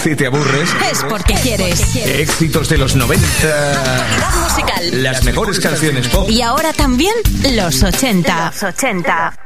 Si te aburres, es porque quieres. Éxitos de los 90. Calidad musical. Las mejores canciones pop. Y ahora también los 80.